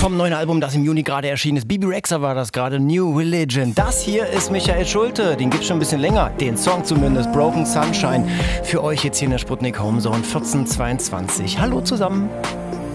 vom neuen Album, das im Juni gerade erschienen ist. Bebe Rexha war das gerade, New Religion. Das hier ist Michael Schulte, den gibt's schon ein bisschen länger, den Song zumindest, Broken Sunshine. Für euch jetzt hier in der Sputnik Home Zone 1422. Hallo zusammen.